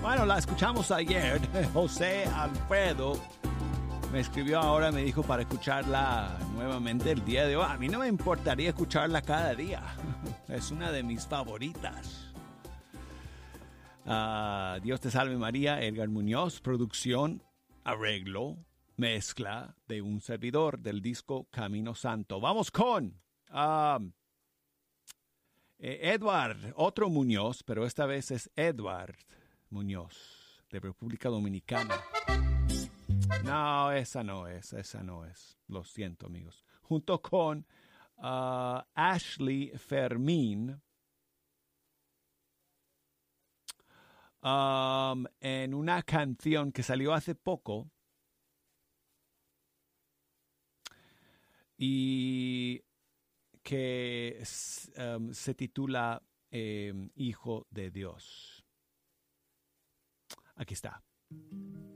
Bueno, la escuchamos ayer. José Alfredo me escribió ahora, me dijo para escucharla nuevamente el día de hoy. A mí no me importaría escucharla cada día. Es una de mis favoritas. Dios te salve María, Edgar Muñoz, producción, arreglo, mezcla de un servidor del disco Camino Santo. Vamos con Edward, otro Muñoz, pero esta vez es Edward Muñoz, de República Dominicana. No, esa no es. Lo siento, amigos. Junto con Ashley Fermín, en una canción que salió hace poco y que se titula Hijo de Dios. Aquí está.